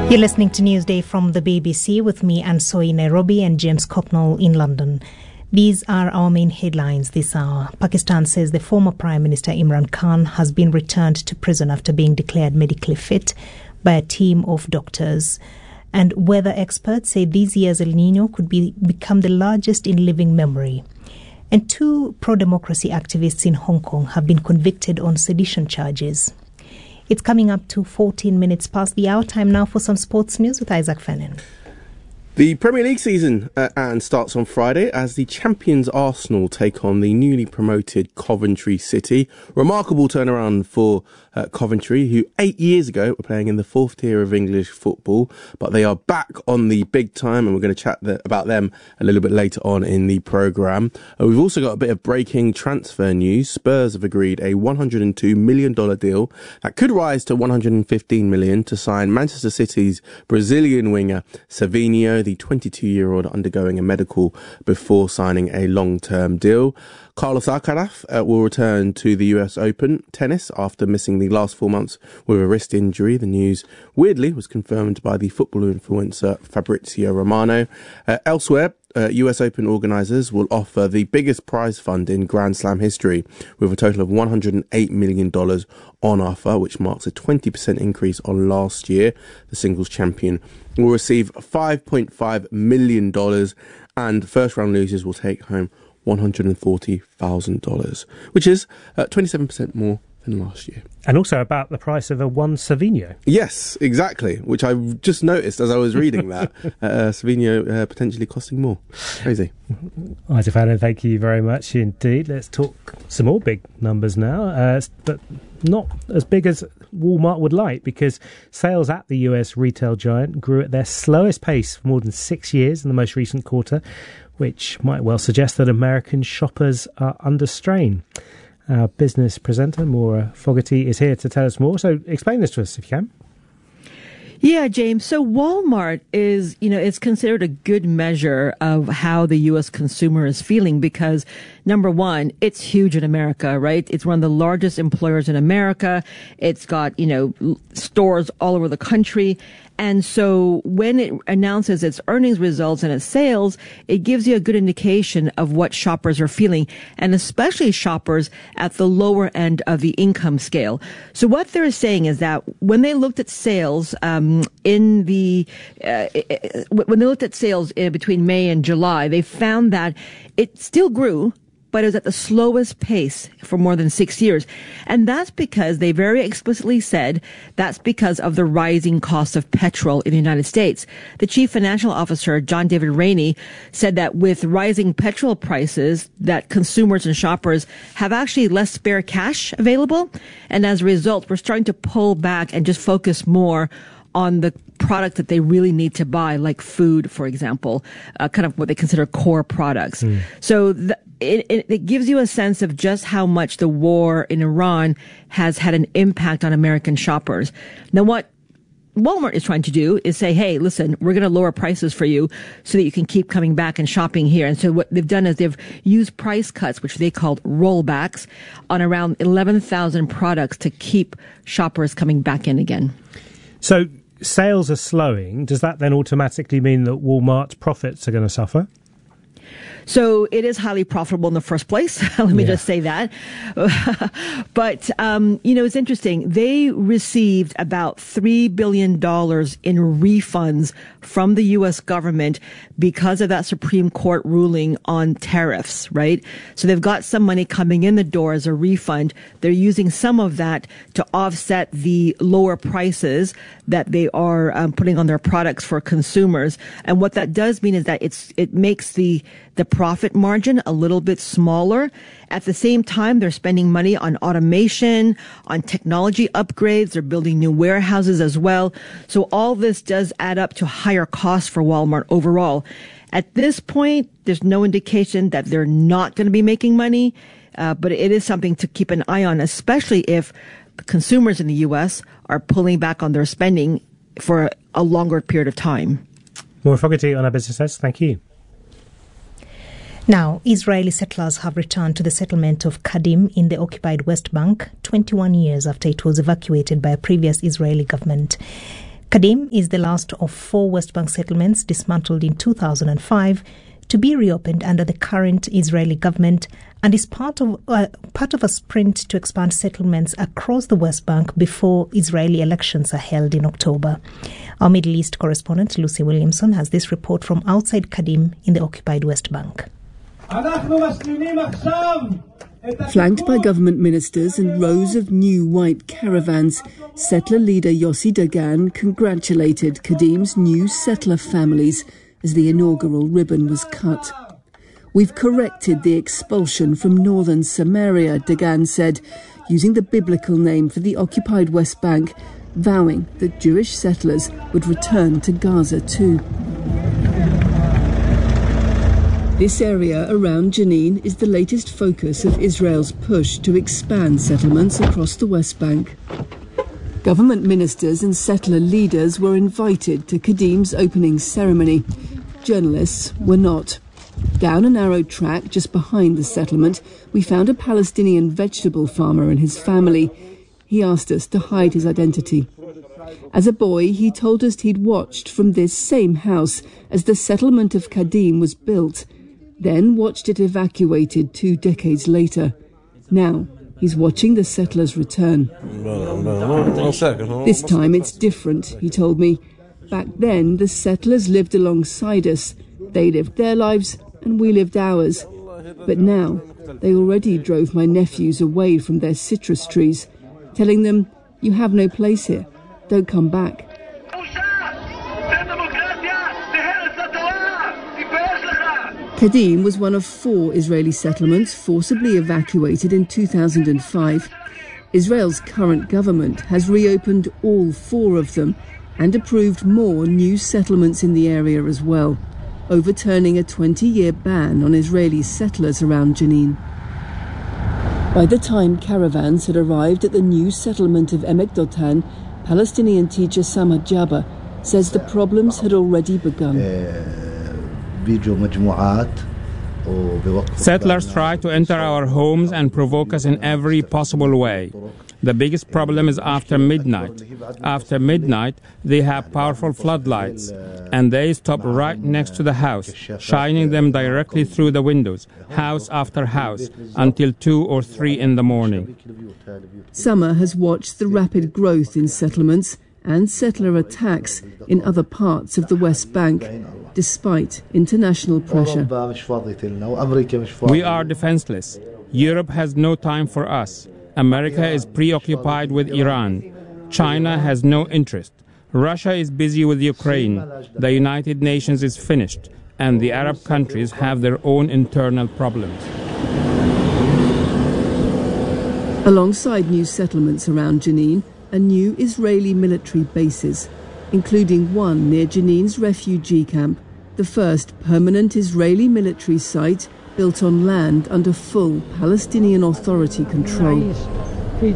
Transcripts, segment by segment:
You're listening to Newsday from the BBC with me, Ansoi in Nairobi, and James Cocknell in London. These are our main headlines this hour. Pakistan says the former Prime Minister Imran Khan has been returned to prison after being declared medically fit by a team of doctors. And weather experts say this year's El Nino could become the largest in living memory. And 2 pro-democracy activists in Hong Kong have been convicted on sedition charges. It's coming up to 14 minutes past the hour. Time now for some sports news with Isaac Fennin. The Premier League season starts on Friday as the champions Arsenal take on the newly promoted Coventry City. Remarkable turnaround for Coventry, who 8 years ago were playing in the 4th tier of English football, but they are back on the big time, and we're going to chat about them a little bit later on in the programme. We've also got a bit of breaking transfer news. Spurs have agreed a $102 million deal that could rise to $115 million to sign Manchester City's Brazilian winger Savinho, the 22-year-old undergoing a medical before signing a long-term deal. Carlos Alcaraz will return to the US Open tennis after missing the last 4 months with a wrist injury. The news, weirdly, was confirmed by the football influencer Fabrizio Romano. Elsewhere, US Open organisers will offer the biggest prize fund in Grand Slam history, with a total of $108 million on offer, which marks a 20% increase on last year. The singles champion will receive $5.5 million, and first round losers will take home $140,000, which is 27% more than last year. And also about the price of a one Savinho. Yes, exactly, which I just noticed as I was reading that. Savinho potentially costing more. Crazy. Isaac Fennin, thank you very much indeed. Let's talk some more big numbers now, but not as big as Walmart would like, because sales at the US retail giant grew at their slowest pace for more than 6 years in the most recent quarter, which might well suggest that American shoppers are under strain. Our business presenter, Maura Fogarty, is here to tell us more. So explain this to us if you can. Yeah, James. So Walmart is, it's considered a good measure of how the U.S. consumer is feeling because, number one, it's huge in America, right? It's one of the largest employers in America. It's got, stores all over the country. And so when it announces its earnings results and its sales, it gives you a good indication of what shoppers are feeling, and especially shoppers at the lower end of the income scale. So what they're saying is that when they looked at sales when they looked at sales between May and July, they found that it still grew, but it was at the slowest pace for more than 6 years. And that's because they very explicitly said that's because of the rising cost of petrol in the United States. The chief financial officer, John David Rainey, said that with rising petrol prices, that consumers and shoppers have actually less spare cash available. And as a result, we're starting to pull back and just focus more on the product that they really need to buy, like food, for example, kind of what they consider core products. So it gives you a sense of just how much the war in Iran has had an impact on American shoppers. Now, what Walmart is trying to do is say, hey, listen, we're going to lower prices for you so that you can keep coming back and shopping here. And so what they've done is they've used price cuts, which they called rollbacks, on around 11,000 products to keep shoppers coming back in again. So sales are slowing. Does that then automatically mean that Walmart's profits are going to suffer? So it is highly profitable in the first place. Let me just say that. But, it's interesting. They received about $3 billion in refunds from the U.S. government because of that Supreme Court ruling on tariffs, right? So they've got some money coming in the door as a refund. They're using some of that to offset the lower prices that they are putting on their products for consumers. And what that does mean is that it makes the profit margin a little bit smaller. At the same time, they're spending money on automation, on technology upgrades. They're building new warehouses as well. So all this does add up to higher costs for Walmart overall. At this point, there's no indication that they're not going to be making money, but it is something to keep an eye on, especially if consumers in the U.S. are pulling back on their spending for a longer period of time. Maura Fogarty on our business desk. Thank you. Now, Israeli settlers have returned to the settlement of Kadim in the occupied West Bank 21 years after it was evacuated by a previous Israeli government. Kadim is the last of 4 West Bank settlements dismantled in 2005 to be reopened under the current Israeli government, and is part of a sprint to expand settlements across the West Bank before Israeli elections are held in October. Our Middle East correspondent Lucy Williamson has this report from outside Kadim in the occupied West Bank. Flanked by government ministers and rows of new white caravans, settler leader Yossi Dagan congratulated Kadim's new settler families as the inaugural ribbon was cut. "We've corrected the expulsion from northern Samaria," Dagan said, using the biblical name for the occupied West Bank, vowing that Jewish settlers would return to Gaza too. This area around Jenin is the latest focus of Israel's push to expand settlements across the West Bank. Government ministers and settler leaders were invited to Kadim's opening ceremony. Journalists were not. Down a narrow track just behind the settlement, we found a Palestinian vegetable farmer and his family. He asked us to hide his identity. As a boy, he told us he'd watched from this same house as the settlement of Kadim was built, then watched it evacuated 2 decades later. Now, he's watching the settlers return. This time it's different, he told me. Back then, the settlers lived alongside us. They lived their lives and we lived ours. But now, they already drove my nephews away from their citrus trees, telling them, "You have no place here. Don't come back." Kadim was one of 4 Israeli settlements forcibly evacuated in 2005. Israel's current government has reopened all 4 of them and approved more new settlements in the area as well, overturning a 20-year ban on Israeli settlers around Jenin. By the time caravans had arrived at the new settlement of Emek Dotan, Palestinian teacher Samad Jabba says the problems had already begun. Settlers try to enter our homes and provoke us in every possible way. The biggest problem is after midnight. After midnight, they have powerful floodlights, and they stop right next to the house, shining them directly through the windows, house after house, until 2 or 3 in the morning. Summer has watched the rapid growth in settlements and settler attacks in other parts of the West Bank, despite international pressure. We are defenseless. Europe has no time for us. America is preoccupied with Iran. China has no interest. Russia is busy with Ukraine. The United Nations is finished, and the Arab countries have their own internal problems. Alongside new settlements around Jenin are new Israeli military bases, including one near Jenin's refugee camp, the first permanent Israeli military site built on land under full Palestinian Authority control. In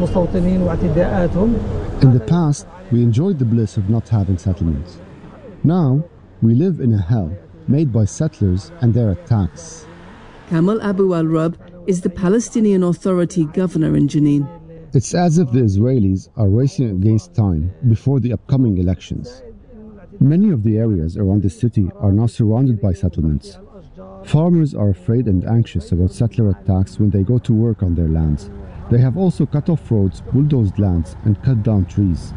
the past, we enjoyed the bliss of not having settlements. Now, we live in a hell made by settlers and their attacks. Kamal Abu al-Rab is the Palestinian Authority governor in Jenin. It's as if the Israelis are racing against time before the upcoming elections. Many of the areas around the city are now surrounded by settlements. Farmers are afraid and anxious about settler attacks when they go to work on their lands. They have also cut off roads, bulldozed lands, and cut down trees.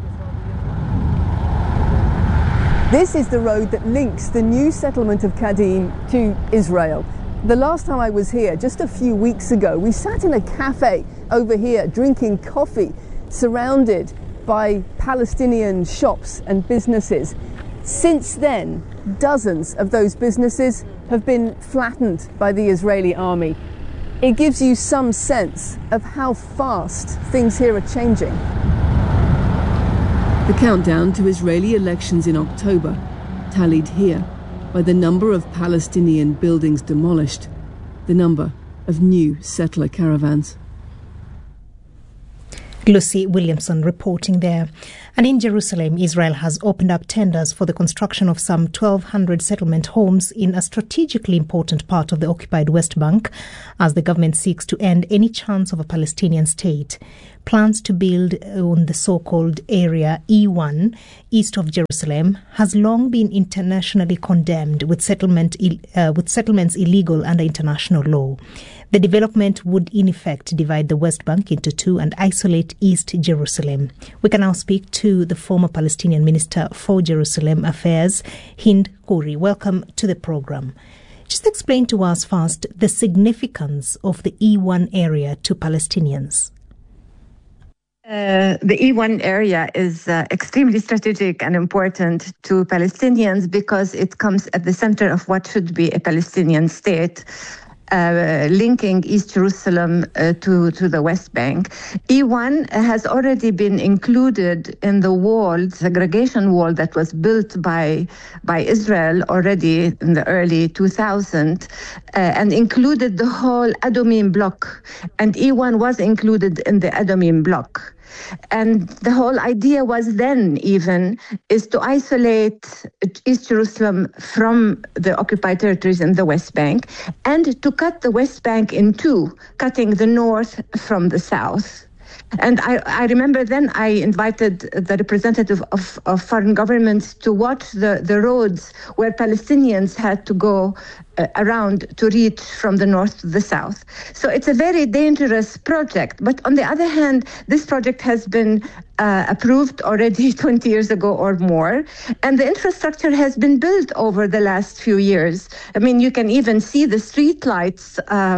This is the road that links the new settlement of Kadim to Israel. The last time I was here, just a few weeks ago, we sat in a cafe over here drinking coffee, surrounded by Palestinian shops and businesses. Since then, dozens of those businesses have been flattened by the Israeli army. It gives you some sense of how fast things here are changing. The countdown to Israeli elections in October, tallied here by the number of Palestinian buildings demolished, the number of new settler caravans. Lucy Williamson reporting there. And in Jerusalem, Israel has opened up tenders for the construction of some 1,200 settlement homes in a strategically important part of the occupied West Bank as the government seeks to end any chance of a Palestinian state. Plans to build on the so-called Area E1 east of Jerusalem has long been internationally condemned, with settlements illegal under international law. The development would in effect divide the West Bank into two and isolate East Jerusalem. We can now speak to the former Palestinian Minister for Jerusalem Affairs, Hind Khouri. Welcome to the program. Just explain to us first the significance of the E1 area to Palestinians. The E1 area is extremely strategic and important to Palestinians because it comes at the center of what should be a Palestinian state, linking East Jerusalem to the West Bank. E1 has already been included in the wall, segregation wall that was built by Israel already in the early 2000s, and included the whole Adumim block. And E1 was included in the Adumim block. And the whole idea was then is to isolate East Jerusalem from the occupied territories in the West Bank and to cut the West Bank in two, cutting the north from the south. And I remember then I invited the representative of foreign governments to watch the roads where Palestinians had to go around to reach from the north to the south. So it's a very dangerous project. But on the other hand, this project has been approved already 20 years ago or more. And the infrastructure has been built over the last few years. I mean, you can even see the street lights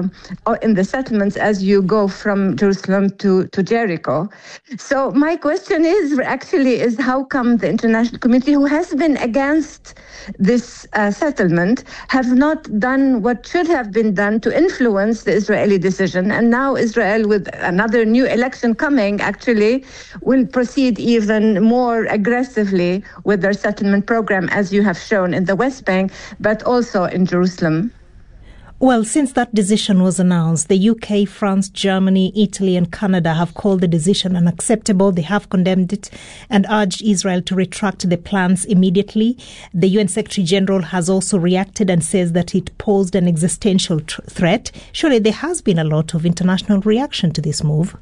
in the settlements as you go from Jerusalem to Jericho. So my question is how come the international community, who has been against this settlement, have not done what should have been done to influence the Israeli decision? And now Israel, with another new election coming, actually will proceed even more aggressively with their settlement program, as you have shown in the West Bank, but also in Jerusalem. Well, since that decision was announced, the UK, France, Germany, Italy and Canada have called the decision unacceptable. They have condemned it and urged Israel to retract the plans immediately. The UN Secretary General has also reacted and says that it posed an existential threat. Surely there has been a lot of international reaction to this move.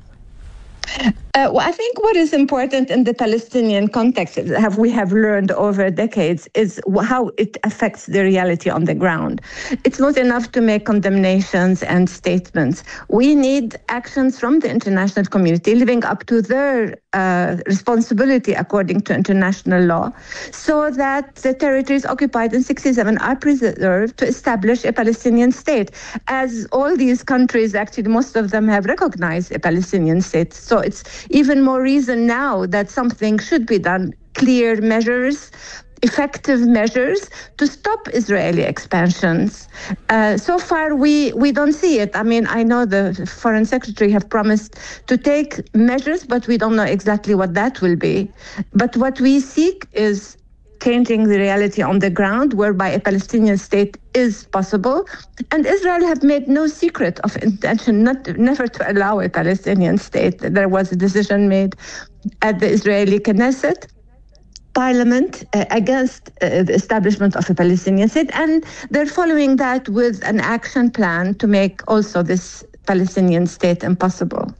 Well, I think what is important in the Palestinian context, we have learned over decades, is how it affects the reality on the ground. It's not enough to make condemnations and statements. We need actions from the international community living up to their responsibility according to international law, so that the territories occupied in 1967 are preserved to establish a Palestinian state. As all these countries, actually most of them have recognized a Palestinian state. So it's even more reason now that something should be done, clear measures, effective measures to stop Israeli expansions. So far, we don't see it. I mean, I know the Foreign Secretary have promised to take measures, but we don't know exactly what that will be. But what we seek is changing the reality on the ground, whereby a Palestinian state is possible. And Israel have made no secret of intention never to allow a Palestinian state. There was a decision made at the Israeli Knesset Parliament against the establishment of a Palestinian state, and they're following that with an action plan to make also this Palestinian state impossible.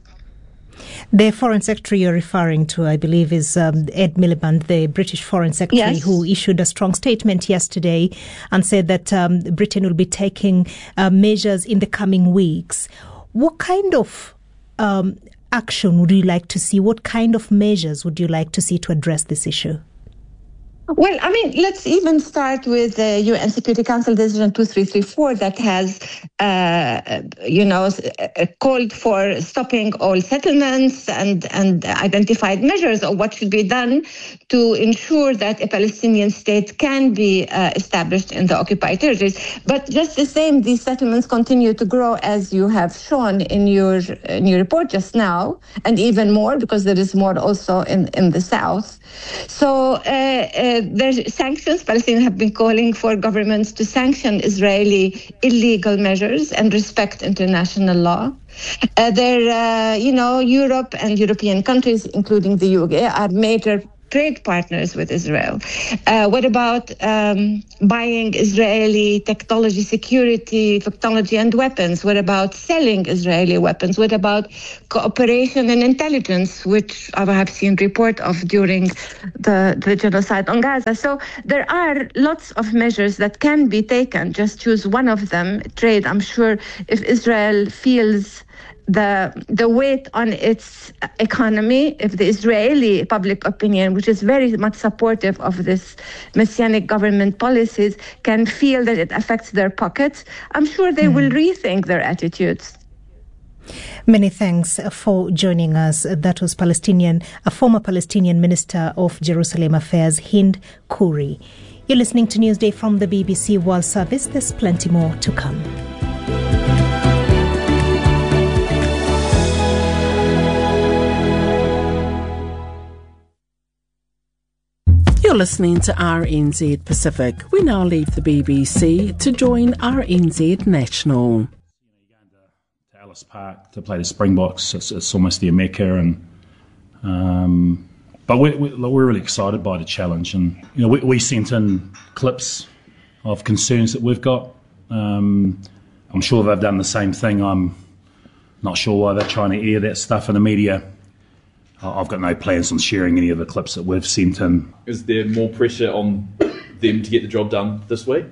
The Foreign Secretary you're referring to, I believe, is Ed Miliband, the British Foreign Secretary, yes, who issued a strong statement yesterday and said that Britain will be taking measures in the coming weeks. What kind of action would you like to see? What kind of measures would you like to see to address this issue? Well, I mean, let's even start with the UN Security Council Decision 2334 that has, called for stopping all settlements and identified measures of what should be done to ensure that a Palestinian state can be established in the occupied territories. But just the same, these settlements continue to grow, as you have shown in your report just now, and even more because there is more also in the south. So there's sanctions. Palestinians have been calling for governments to sanction Israeli illegal measures and respect international law. Europe and European countries, including the UK, are major trade partners with Israel. What about buying Israeli technology and weapons? What about selling Israeli weapons? What about cooperation and intelligence, which I have seen report of during the genocide on Gaza? So there are lots of measures that can be taken. Just choose one of them. Trade, I'm sure if Israel feels the weight on its economy, if the Israeli public opinion, which is very much supportive of this messianic government policies, can feel that it affects their pockets, I'm sure they will rethink their attitudes. Many thanks for joining us. That was a former Palestinian Minister of Jerusalem Affairs, Hind Khoury. You're listening to Newsday from the BBC World Service. There's plenty more to come. You're listening to RNZ Pacific. We now leave the BBC to join RNZ National. To Ellis Park to play the Springboks, it's almost their mecca, and but we're really excited by the challenge. And we sent in clips of concerns that we've got. I'm sure they've done the same thing. I'm not sure why they're trying to air that stuff in the media. I've got no plans on sharing any of the clips that we've sent in. Is there more pressure on them to get the job done this week?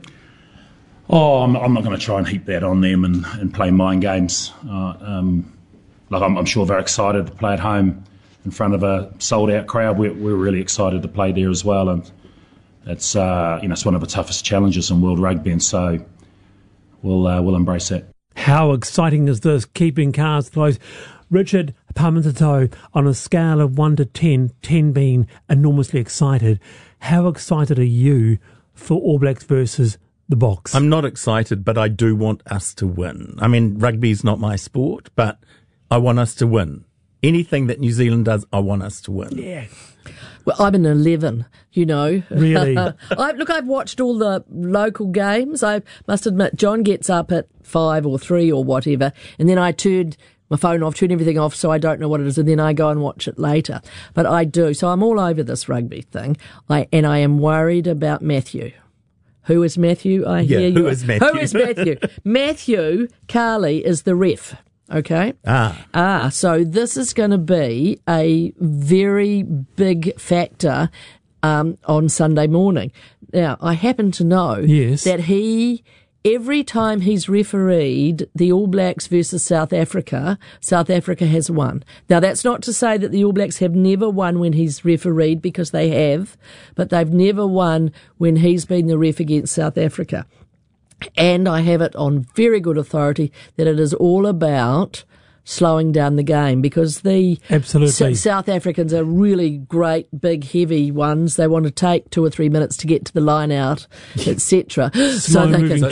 I'm not going to try and heap that on them and play mind games. I'm sure they're excited to play at home in front of a sold-out crowd. We're really excited to play there as well, and it's it's one of the toughest challenges in world rugby, and so we'll embrace that. How exciting is this? Keeping cards close. Richard Parmentato, on a scale of 1 to 10, 10 being enormously excited, how excited are you for All Blacks versus the Boks? I'm not excited, but I do want us to win. I mean, rugby's not my sport, but I want us to win. Anything that New Zealand does, I want us to win. Yeah. Well, I'm an 11, Really? I've watched all the local games. I must admit, John gets up at 5 or 3 or whatever, and then I turned my phone off, turn everything off, so I don't know what it is, and then I go and watch it later. But I do. So I'm all over this rugby thing. I am worried about Matthew. Who is Matthew? Who is Matthew? Who is Matthew? Matthew Carley is the ref. Okay. So this is going to be a very big factor on Sunday morning. Now, I happen to know that every time he's refereed the All Blacks versus South Africa has won. Now, that's not to say that the All Blacks have never won when he's refereed, because they have, but they've never won when he's been the ref against South Africa. And I have it on very good authority that it is all about slowing down the game, because the South Africans are really great, big, heavy ones. They want to take 2 or 3 minutes to get to the line out, etc. so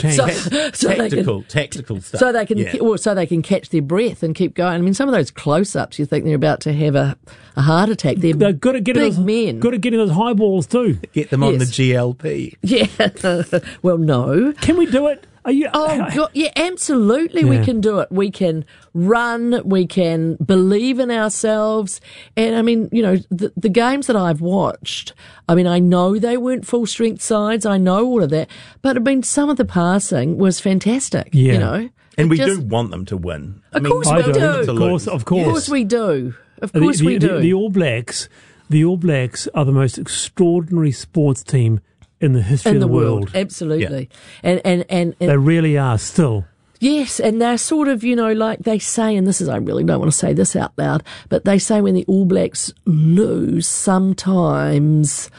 tactical stuff. So they can catch their breath and keep going. I mean, some of those close-ups, you think they're about to have a heart attack. They're good at getting big men. Good at getting those high balls too. Get them on the GLP. Yeah. Well, no. Can we do it? God, yeah, absolutely. Yeah. We can do it. We can run. We can believe in ourselves. And I mean, the games that I've watched, I mean, I know they weren't full strength sides. I know all of that. But I mean, some of the passing was fantastic. Yeah. And we do want them to win. Of course we do. Of course. Of course we do. Of course we do. The All Blacks are the most extraordinary sports team in the history of the world. Absolutely. Yeah. And they really are still. Yes, and they're sort of, like they say, and I really don't want to say this out loud, but they say when the All Blacks lose, sometimes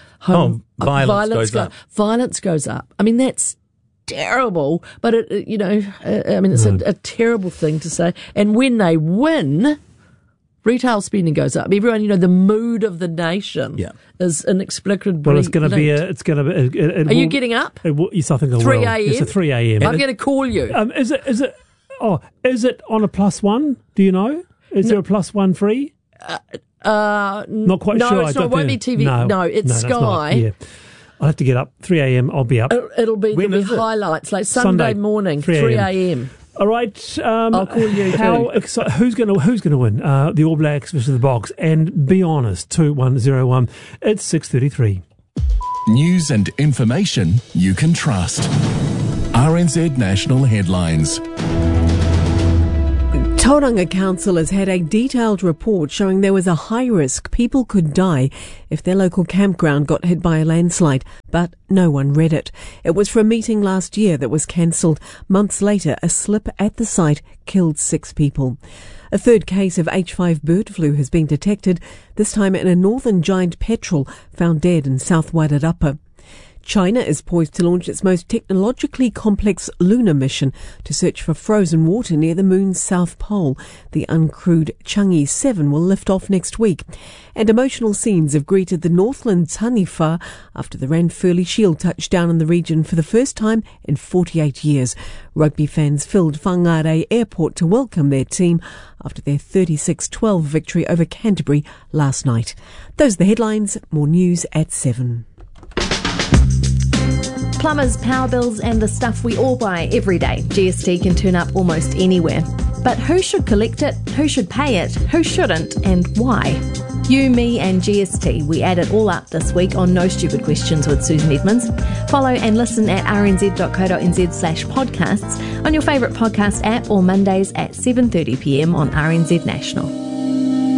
violence goes up. I mean, that's terrible, but it's a terrible thing to say. And when they win, retail spending goes up. Everyone, the mood of the nation is inexplicably. Well, it's going to be. Are you getting up? Yes, I think I will. 3 a.m. It's a 3 a.m. I'm going to call you. Is it? Oh, is it on a +1? Do you know? Is there a +1 free? Not quite sure. No, it won't be TV. No, it's Sky. I'll have to get up 3 a.m. I'll be up. There'll be highlights like Sunday morning, 3 a.m. All right, I'll call you. Who's going to win? The All Blacks versus the Box, and be honest. 2101. It's 6:33. News and information you can trust. RNZ National Headlines. Tauranga Council has had a detailed report showing there was a high risk people could die if their local campground got hit by a landslide, but no one read it. It was for a meeting last year that was cancelled. Months later, a slip at the site killed 6 people. A third case of H5 bird flu has been detected, this time in a northern giant petrel found dead in South Wairarapa. China is poised to launch its most technologically complex lunar mission to search for frozen water near the moon's south pole. The uncrewed Chang'e 7 will lift off next week. And emotional scenes have greeted the Northland Taniwha after the Ranfurly Shield touched down in the region for the first time in 48 years. Rugby fans filled Whangarei Airport to welcome their team after their 36-12 victory over Canterbury last night. Those are the headlines. More news at 7. Plumbers, power bills and the stuff we all buy every day. GST can turn up almost anywhere. But who should collect it, who should pay it, who shouldn't, and why? You, me and GST. We add it all up this week on No Stupid Questions with Susan Edmonds. Follow and listen at rnz.co.nz/podcasts on your favourite podcast app or Mondays at 7:30pm on RNZ National.